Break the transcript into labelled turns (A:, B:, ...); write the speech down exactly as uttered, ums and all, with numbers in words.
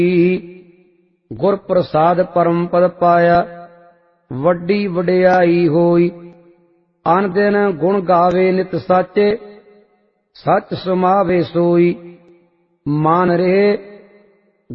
A: ਗੁਰ ਪ੍ਰਸਾਦ ਪਰਮ ਪਦ ਪਾਇਆ ਵੱਡੀ ਵਡਿਆਈ ਹੋਈ। ਅਨ ਦਿਨ ਗੁਣ ਗਾਵੇ ਨਿਤ ਸਾਚੇ ਸੱਚ ਸਮਾਵੇ ਸੋਈ। ਮਾਨ ਰਹੇ